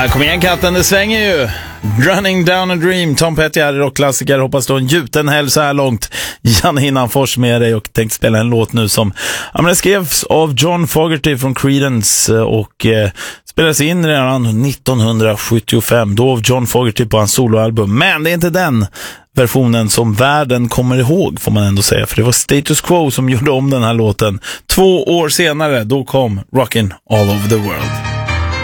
Kom igen katten, det svänger ju. Running down a dream, Tom Petty är rockklassiker. Hoppas du har en gjuten helg så här långt. Janne Hinnanfors med dig och tänkte spela en låt nu som det skrevs av John Fogerty från Creedence och spelades in redan 1975 då av John Fogerty på hans soloalbum. Men det är inte den versionen som världen kommer ihåg, får man ändå säga, för det var Status Quo som gjorde om den här låten. 2 år senare, då kom Rockin' All Over the World.